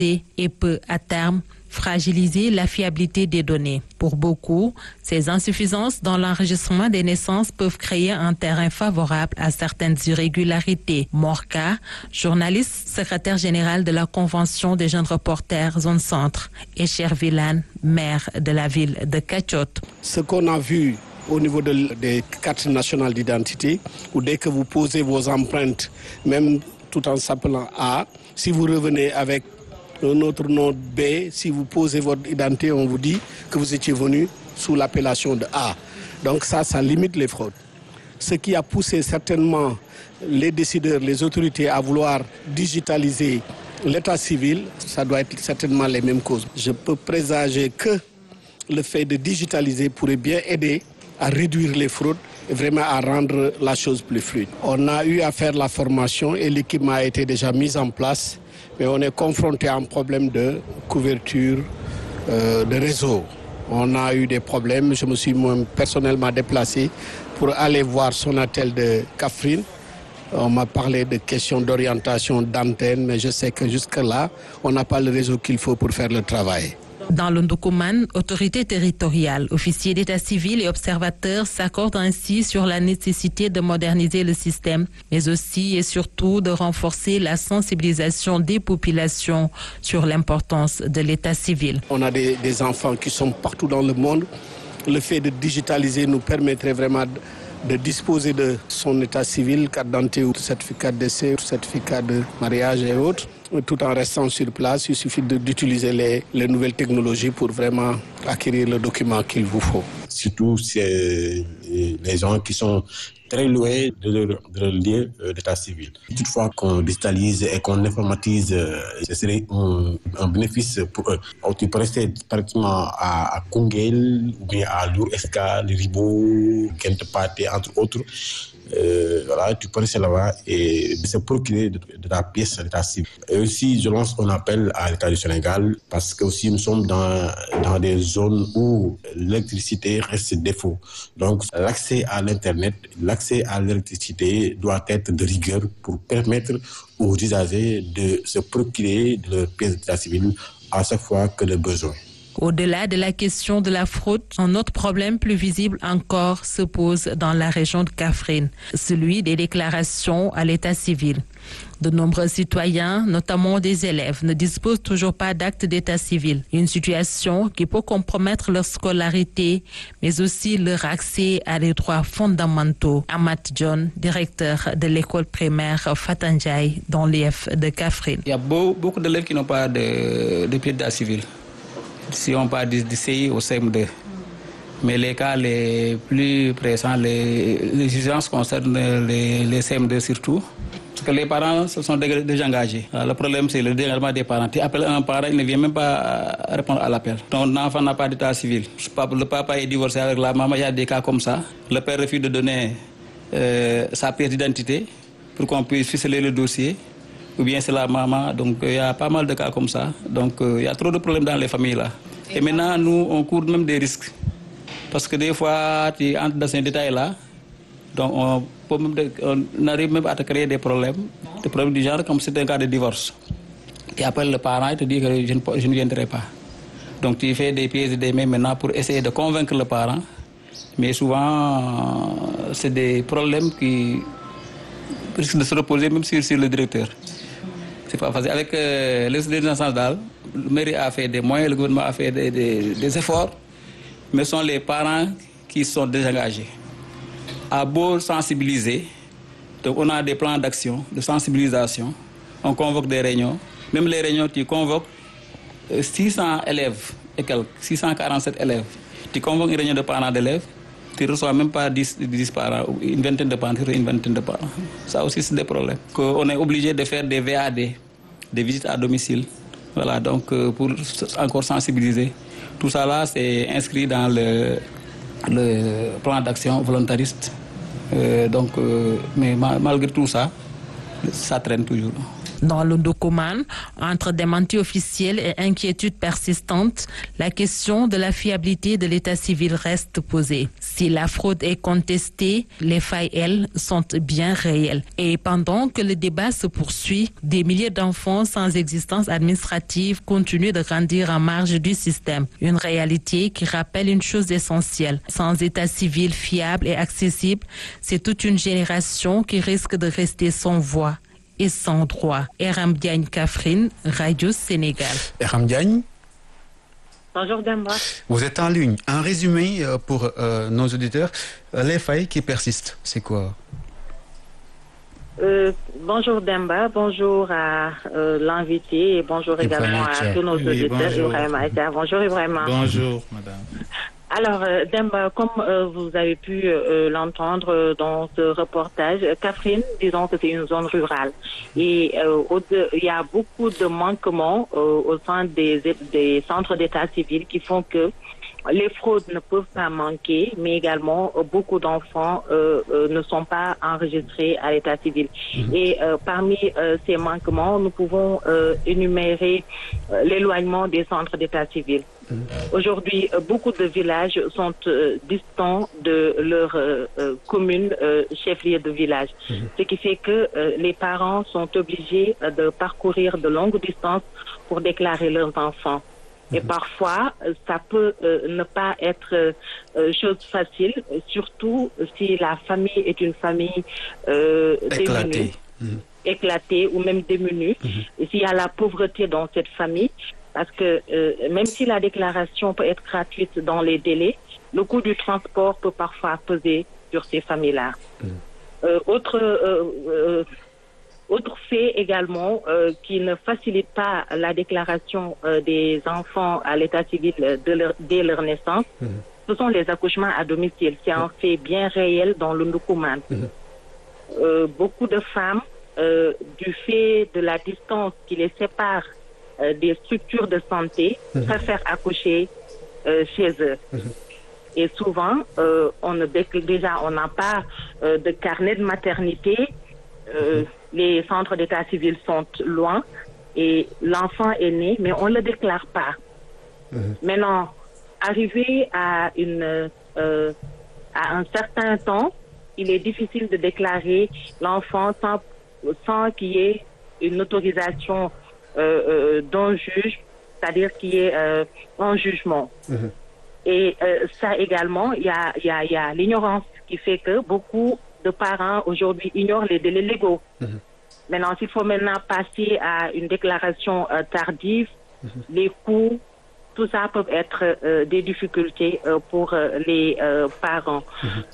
et peut, à terme, fragiliser la fiabilité des données. Pour beaucoup, ces insuffisances dans l'enregistrement des naissances peuvent créer un terrain favorable à certaines irrégularités. Morka, journaliste, secrétaire général de la Convention des jeunes reporters Zone Centre, et Chervilan, maire de la ville de Kachot. Ce qu'on a vu au niveau des cartes nationales d'identité, où dès que vous posez vos empreintes, même tout en s'appelant A, si vous revenez avec un autre nom B, si vous posez votre identité, on vous dit que vous étiez venu sous l'appellation de A. Donc ça limite les fraudes. Ce qui a poussé certainement les décideurs, les autorités à vouloir digitaliser l'état civil, ça doit être certainement les mêmes causes. Je peux présager que le fait de digitaliser pourrait bien aider à réduire les fraudes et vraiment à rendre la chose plus fluide. On a eu à faire la formation et l'équipement a été déjà mis en place, mais on est confronté à un problème de couverture de réseau. On a eu des problèmes, je me suis moi personnellement déplacé pour aller voir Sonatel de Kaffrine. On m'a parlé de questions d'orientation d'antenne, mais je sais que jusque-là, on n'a pas le réseau qu'il faut pour faire le travail. Dans le Ndoukoumane, autorités territoriales, officiers d'état civil et observateurs s'accordent ainsi sur la nécessité de moderniser le système, mais aussi et surtout de renforcer la sensibilisation des populations sur l'importance de l'état civil. On a des enfants qui sont partout dans le monde. Le fait de digitaliser nous permettrait vraiment de disposer de son état civil, carte d'identité ou certificat de décès, certificat de mariage et autres, tout en restant sur place. Il suffit d'utiliser les nouvelles technologies pour vraiment acquérir le document qu'il vous faut. Surtout c'est les gens qui sont très loin de leur lieu d'état civil. Toutefois qu'on digitalise et qu'on informatise, ce serait un bénéfice pour eux. Alors, tu peux rester pratiquement à Koungheul, ou bien à Lour-Escale, Ribo, Gent-Pathé, entre autres. Voilà, tu peux rester là-bas et se procurer de la pièce d'état civil. Et aussi, je lance un appel à l'État du Sénégal parce que aussi nous sommes dans des zones où l'électricité reste défaut. Donc, l'accès à l'Internet, l'accès à l'électricité doit être de rigueur pour permettre aux usagers de se procurer de leur pièce d'état civil à chaque fois que le besoin. Au-delà de la question de la fraude, un autre problème plus visible encore se pose dans la région de Kaffrine, celui des déclarations à l'état civil. De nombreux citoyens, notamment des élèves, ne disposent toujours pas d'acte d'état civil. Une situation qui peut compromettre leur scolarité, mais aussi leur accès à des droits fondamentaux. Amat John, directeur de l'école primaire Fatanjay dans l'IF de Kaffrine. Il y a beaucoup d'élèves qui n'ont pas de pied d'état civil. Si on parle du CI au CM2. Mais les cas les plus pressants, les exigences concernent les CM2 surtout. Parce que les parents se sont déjà engagés. Alors, le problème, c'est le dégagement des parents. Tu appelles un parent, il ne vient même pas répondre à l'appel. Ton enfant n'a pas d'état civil. Le papa est divorcé avec la maman, il y a des cas comme ça. Le père refuse de donner sa pièce d'identité pour qu'on puisse ficeler le dossier. Ou bien c'est la maman, donc il y a pas mal de cas comme ça. Donc il y a trop de problèmes dans les familles là. Et maintenant, nous, on court même des risques. Parce que des fois, tu entres dans ces détails-là, donc on arrive même à te créer des problèmes du genre comme c'est un cas de divorce. Tu appelles le parent et te dit que je ne viendrai pas. Donc tu fais des pieds et des mains maintenant pour essayer de convaincre le parent. Mais souvent, c'est des problèmes qui risquent de se reposer même sur le directeur. C'est pas facile. Avec les instances d'âge, le mairie a fait des moyens, le gouvernement a fait des efforts, mais ce sont les parents qui sont désengagés. À beau sensibiliser, donc on a des plans d'action, de sensibilisation, on convoque des réunions. Même les réunions, tu convoques 600 élèves et quelques, 647 élèves. Tu convoques une réunion de parents d'élèves, tu ne reçois même pas 10 parents, une vingtaine de parents, Ça aussi, c'est des problèmes. On est obligé de faire des VAD, des visites à domicile. Voilà, donc pour encore sensibiliser. Tout ça là, c'est inscrit dans le plan d'action volontariste. Mais malgré tout ça, ça traîne toujours. Dans le Ndoukoumane, entre démenti officiel et inquiétude persistante, la question de la fiabilité de l'état civil reste posée. Si la fraude est contestée, les failles, elles, sont bien réelles. Et pendant que le débat se poursuit, des milliers d'enfants sans existence administrative continuent de grandir en marge du système. Une réalité qui rappelle une chose essentielle. Sans état civil fiable et accessible, c'est toute une génération qui risque de rester sans voix et sans droit. Eram Diagne, Kaffrine, Radio Sénégal. Eram Diagne. Bonjour Demba. Vous êtes en ligne. Un résumé pour nos auditeurs. Les failles qui persistent, c'est quoi? Bonjour Demba, bonjour à l'invité et bonjour également à tous nos auditeurs. Bonjour Ibrahima. Bonjour madame. Alors Demba, comme vous avez pu l'entendre dans ce reportage, Kaffrine, disons que c'est une zone rurale et il y a beaucoup de manquements au sein des centres d'état civil qui font que les fraudes ne peuvent pas manquer, mais également beaucoup d'enfants ne sont pas enregistrés à l'état civil. Et parmi ces manquements, nous pouvons énumérer l'éloignement des centres d'état civil. Aujourd'hui, beaucoup de villages sont distants de leur commune chef-lieu de village, ce qui fait que les parents sont obligés de parcourir de longues distances pour déclarer leurs enfants. Et parfois, ça peut ne pas être chose facile, surtout si la famille est une famille démunie, éclatée ou même démunie. Et s'il y a la pauvreté dans cette famille, parce que même si la déclaration peut être gratuite dans les délais, le coût du transport peut parfois peser sur ces familles-là. Autre fait également qui ne facilite pas la déclaration des enfants à l'état civil dès leur naissance, ce sont les accouchements à domicile. C'est un fait bien réel dans le Ndoukoumane. Beaucoup de femmes, du fait de la distance qui les sépare des structures de santé, préfèrent accoucher chez eux. Et souvent, on n'a pas de carnet de maternité. Les centres d'état civil sont loin et l'enfant est né, mais on ne le déclare pas. Maintenant, arrivé à un certain temps, il est difficile de déclarer l'enfant sans qu'il y ait une autorisation d'un juge, c'est-à-dire qu'il y ait un jugement. Et ça également, il y a l'ignorance qui fait que beaucoup de parents aujourd'hui ignorent les délais légaux. Maintenant, s'il faut maintenant passer à une déclaration tardive, les coûts, tout ça peut être des difficultés pour les parents.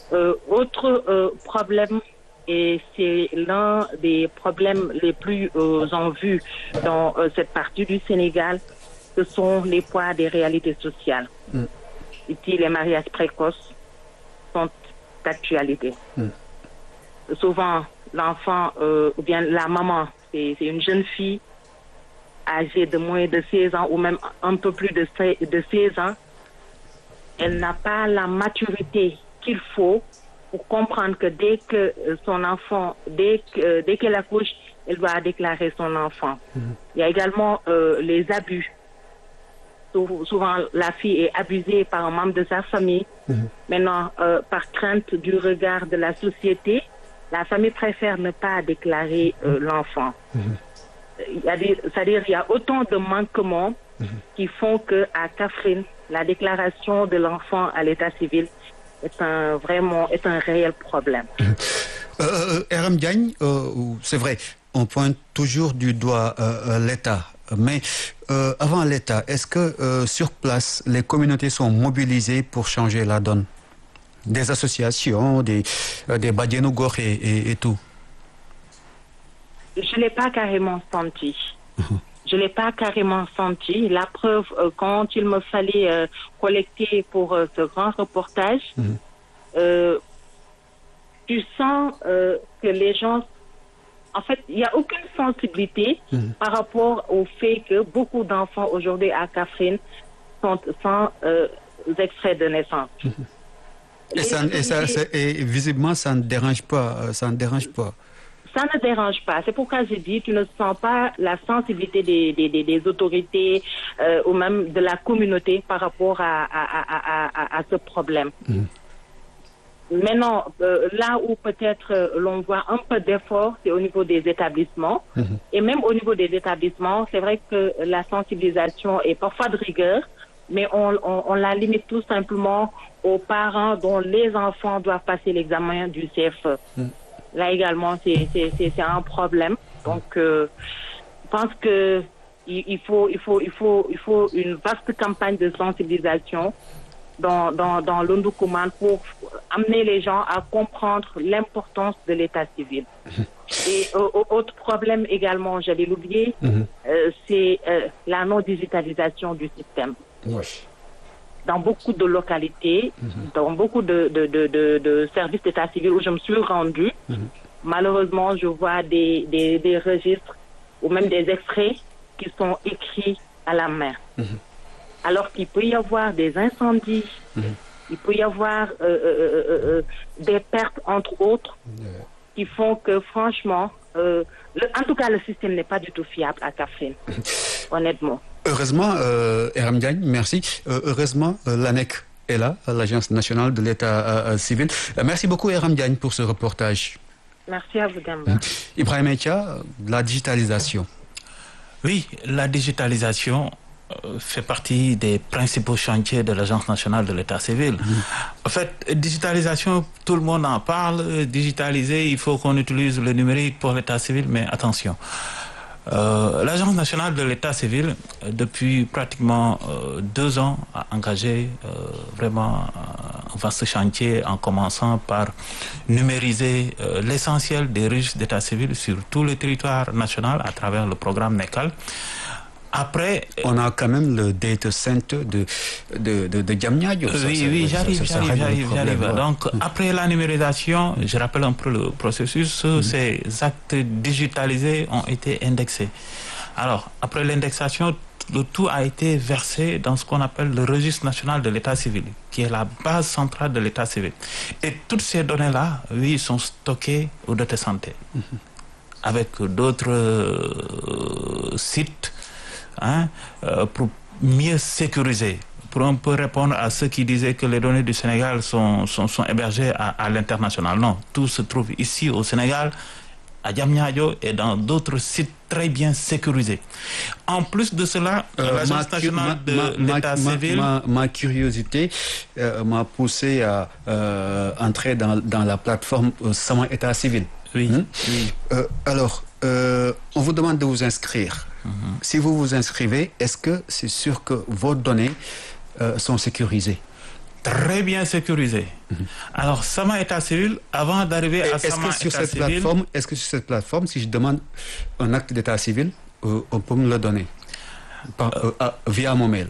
Autre problème, et c'est l'un des problèmes les plus en vue dans cette partie du Sénégal, ce sont les poids des réalités sociales. Ici, les mariages précoces sont d'actualité. Souvent, l'enfant ou bien la maman, c'est une jeune fille âgée de moins de 16 ans ou même un peu plus de 16 ans. Elle n'a pas la maturité qu'il faut pour comprendre que dès que son enfant, dès qu'elle accouche, elle doit déclarer son enfant. Il y a également les abus. Souvent, la fille est abusée par un membre de sa famille. Maintenant, par crainte du regard de la société, la famille préfère ne pas déclarer l'enfant. C'est-à-dire qu'il y a autant de manquements qui font qu'à Kaffrine, la déclaration de l'enfant à l'état civil est un réel problème. Eram Diagne, c'est vrai, on pointe toujours du doigt l'État. Mais avant l'État, est-ce que sur place, les communautés sont mobilisées pour changer la donne? Des associations, des Badianougor et tout? Je ne l'ai pas carrément senti. Je ne l'ai pas carrément senti. La preuve, quand il me fallait collecter pour ce grand reportage, tu sens que les gens... En fait, il n'y a aucune sensibilité par rapport au fait que beaucoup d'enfants aujourd'hui à Kaffrine sont sans extrait de naissance. Et visiblement, ça ne dérange pas. ça ne dérange pas. C'est pourquoi je dis, tu ne sens pas la sensibilité des autorités ou même de la communauté par rapport à ce problème. Maintenant, là où peut-être l'on voit un peu d'effort, c'est au niveau des établissements. Et même au niveau des établissements, c'est vrai que la sensibilisation est parfois de rigueur, mais on la limite tout simplement aux parents dont les enfants doivent passer l'examen du CFE. Là également, c'est un problème. Donc, je pense que il faut une vaste campagne de sensibilisation dans l'Ondoukoumane pour amener les gens à comprendre l'importance de l'état civil. Et autre problème également, j'allais l'oublier, c'est la non-digitalisation du système. Dans beaucoup de localités, dans beaucoup de services d'état civil où je me suis rendue, malheureusement, je vois des registres ou même des extraits qui sont écrits à la main. Alors qu'il peut y avoir des incendies, il peut y avoir des pertes, entre autres, qui font que, franchement, en tout cas, le système n'est pas du tout fiable à Kaffrine, honnêtement. Heureusement, Aram Diagne, merci. Heureusement, l'ANEC est là, l'Agence nationale de l'état civil. Merci beaucoup, Aram Diagne, pour ce reportage. Merci à vous, Demba. Ibrahim Etia, la digitalisation. Oui, la digitalisation fait partie des principaux chantiers de l'Agence nationale de l'état civil. En fait, digitalisation, tout le monde en parle. Digitaliser, il faut qu'on utilise le numérique pour l'état civil, mais attention. L'Agence nationale de l'état civil, depuis pratiquement 2 ans, a engagé vraiment un vaste chantier en commençant par numériser l'essentiel des registres d'état civil sur tout le territoire national à travers le programme NECAL. Après, on a quand même le data center de Diamniadio. Oui, j'arrive. Donc, après la numérisation, je rappelle un peu le processus, ces actes digitalisés ont été indexés. Alors, après l'indexation, le tout a été versé dans ce qu'on appelle le registre national de l'état civil, qui est la base centrale de l'état civil. Et toutes ces données-là, oui, sont stockées au data center, avec d'autres sites, pour mieux sécuriser, pour un peu répondre à ceux qui disaient que les données du Sénégal sont hébergées à l'international. Non, tout se trouve ici au Sénégal, à Diamniadio et dans d'autres sites très bien sécurisés. En plus de cela, l'Agence nationale de l'état civil... Ma curiosité m'a poussé à entrer dans la plateforme Sama État civil. Oui. Alors, on vous demande de vous inscrire. Si vous vous inscrivez, est-ce que c'est sûr que vos données sont sécurisées? Très bien sécurisées. Alors, Sama État civil, avant d'arriver à Sama État civil... Est-ce que sur cette plateforme, si je demande un acte d'état civil, on peut me le donner via mon mail?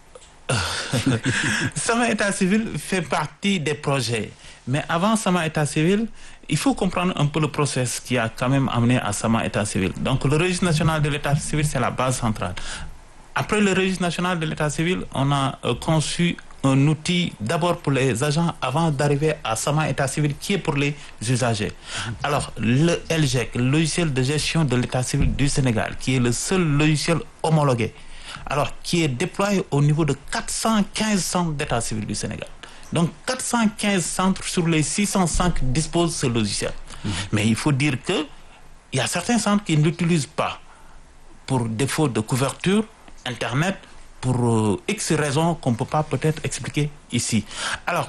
Sama État civil fait partie des projets. Mais avant Sama État civil, il faut comprendre un peu le process qui a quand même amené à Sama État civil. Donc le registre national de l'état civil, c'est la base centrale. Après le registre national de l'état civil, on a conçu un outil d'abord pour les agents avant d'arriver à Sama État civil qui est pour les usagers. Alors le LGEC, le logiciel de gestion de l'état civil du Sénégal, qui est le seul logiciel homologué, alors qui est déployé au niveau de 415 centres d'état civil du Sénégal. Donc 415 centres sur les 605 disposent de ce logiciel. Mais il faut dire qu'il y a certains centres qui ne l'utilisent pas pour défaut de couverture Internet, pour X raisons qu'on ne peut pas peut-être expliquer ici. Alors,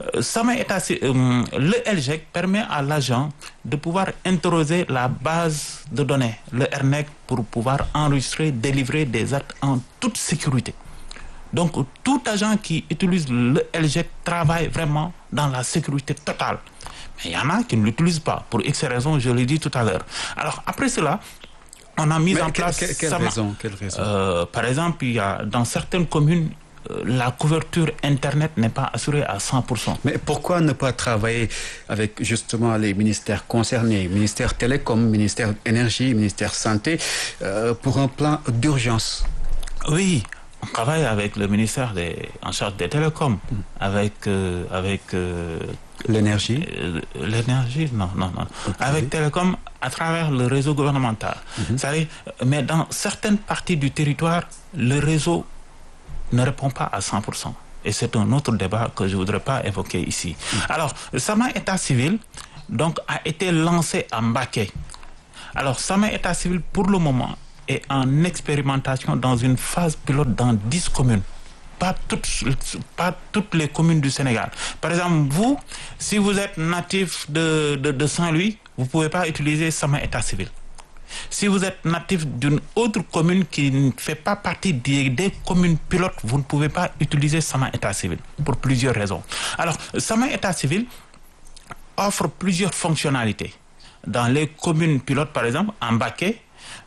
le LGEC permet à l'agent de pouvoir interroger la base de données, le RNEC, pour pouvoir enregistrer, délivrer des actes en toute sécurité. Donc, tout agent qui utilise le LGEC travaille vraiment dans la sécurité totale. Mais il y en a qui ne l'utilisent pas, pour X raisons, je l'ai dit tout à l'heure. Alors, après cela, on a mis en place... Quelle raison? Par exemple, il y a, dans certaines communes, la couverture Internet n'est pas assurée à 100%. Mais pourquoi ne pas travailler avec justement les ministères concernés, ministère Télécom, ministère Énergie, ministère Santé, pour un plan d'urgence? Oui, on travaille avec le ministère en charge des télécoms, avec l'énergie. L'énergie, non. Okay. Avec Télécom, à travers le réseau gouvernemental. Mais dans certaines parties du territoire, le réseau ne répond pas à 100%. Et c'est un autre débat que je ne voudrais pas évoquer ici. Alors, Sama État civil donc, a été lancé à Mbacké. Alors, Sama État civil, pour le moment, est en expérimentation dans une phase pilote dans 10 communes. Pas toutes les communes du Sénégal. Par exemple, vous, si vous êtes natif de Saint-Louis, vous ne pouvez pas utiliser Sama État civil. Si vous êtes natif d'une autre commune qui ne fait pas partie des communes pilotes, vous ne pouvez pas utiliser Sama État civil pour plusieurs raisons. Alors, Sama État civil offre plusieurs fonctionnalités. Dans les communes pilotes, par exemple, en Mbacké,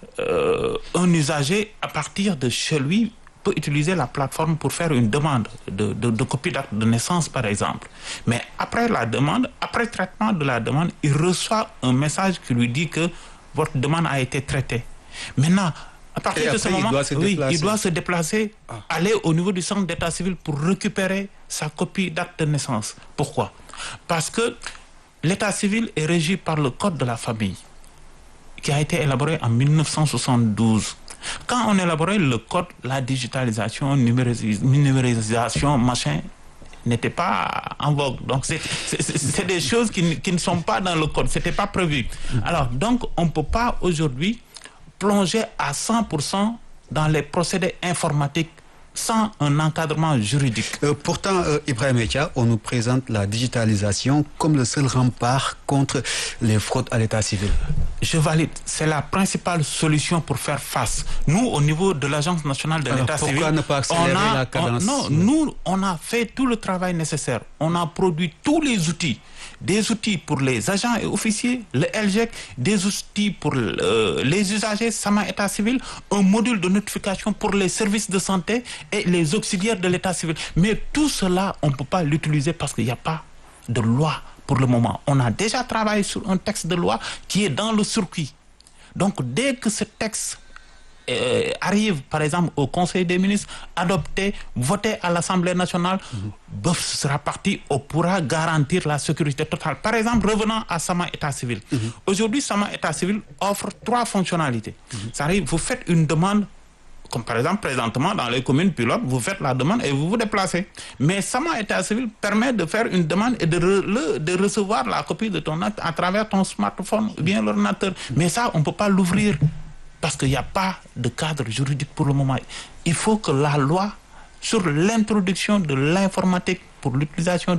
un usager, à partir de chez lui, peut utiliser la plateforme pour faire une demande de copie d'acte de naissance, par exemple. Mais après la demande, après traitement de la demande, il reçoit un message qui lui dit que votre demande a été traitée. Maintenant, à partir de ce moment, il doit se déplacer, aller au niveau du centre d'état civil pour récupérer sa copie d'acte de naissance. Pourquoi? Parce que l'état civil est régi par le code de la famille, qui a été élaboré en 1972. Quand on élaborait le code, la digitalisation, numérisation, machin, n'était pas en vogue. Donc, c'est des choses qui ne sont pas dans le code. Ce n'était pas prévu. Alors, donc, on ne peut pas aujourd'hui plonger à 100% dans les procédés informatiques sans un encadrement juridique. Pourtant, Ibrahima Echa, on nous présente la digitalisation comme le seul rempart contre les fraudes à l'état civil. Je valide. C'est la principale solution pour faire face. Nous, au niveau de l'Agence nationale de l'état civil, pourquoi ne pas accélérer la cadence? Nous, on a fait tout le travail nécessaire. On a produit tous les outils. Des outils pour les agents et officiers, le LGEC, des outils pour les usagers, Sama État civil, un module de notification pour les services de santé et les auxiliaires de l'état civil. Mais tout cela, on ne peut pas l'utiliser parce qu'il n'y a pas de loi pour le moment. On a déjà travaillé sur un texte de loi qui est dans le circuit. Donc, dès que ce texte arrive, par exemple, au Conseil des ministres, adopté, voté à l'Assemblée nationale, BOF sera parti, on pourra garantir la sécurité totale. Par exemple, revenant à Sama État civil. Aujourd'hui, Sama État civil offre 3 fonctionnalités. Ça arrive, vous faites une demande, comme par exemple, présentement, dans les communes pilotes, vous faites la demande et vous vous déplacez. Mais Sama État civil permet de faire une demande et de recevoir la copie de ton acte à travers ton smartphone ou bien l'ordinateur. Mais ça, on ne peut pas l'ouvrir. Parce qu'il n'y a pas de cadre juridique pour le moment. Il faut que la loi sur l'introduction de l'informatique pour l'utilisation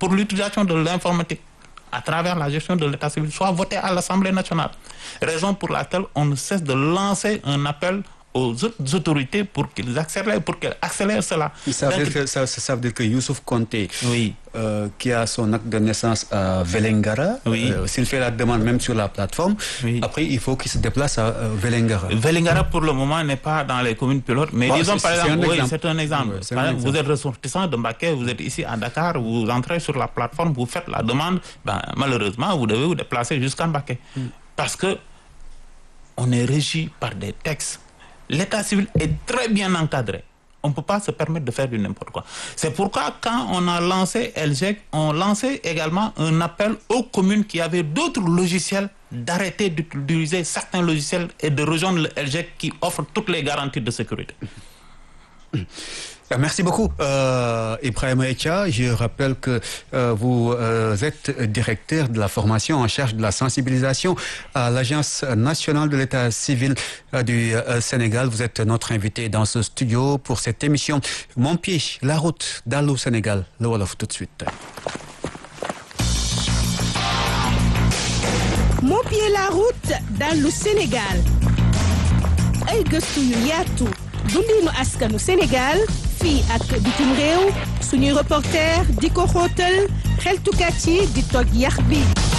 de l'informatique à travers la gestion de l'état civil soit votée à l'Assemblée nationale. Raison pour laquelle on ne cesse de lancer un appel aux autres autorités pour qu'elles accélèrent cela. Ça veut dire que Youssouf Konté, qui a son acte de naissance à Vélingara, s'il fait la demande même sur la plateforme, après il faut qu'il se déplace à Vélingara. Vélingara pour le moment n'est pas dans les communes pilotes, mais disons par exemple, c'est un exemple. Vous êtes ressortissant de Mbacké, vous êtes ici à Dakar, vous entrez sur la plateforme, vous faites la demande, malheureusement vous devez vous déplacer jusqu'à Mbacké. Parce que on est régi par des textes. L'état civil est très bien encadré. On ne peut pas se permettre de faire du n'importe quoi. C'est pourquoi quand on a lancé LGEC, on lançait également un appel aux communes qui avaient d'autres logiciels d'arrêter d'utiliser certains logiciels et de rejoindre le LGEC qui offre toutes les garanties de sécurité. Merci beaucoup, Ibrahima Echa. Je rappelle que vous êtes directeur de la formation en charge de la sensibilisation à l'Agence nationale de l'état civil du Sénégal. Vous êtes notre invité dans ce studio pour cette émission Mon pied, la route d'Allô Sénégal. Le Wolof tout de suite. Mon pied, la route d'Allô Sénégal. Ay gëstu yu yaatu dundinu askanu Sénégal fii ak bitim réew suñuy reporter di ko xóotal xeltukat yi di toj yax bi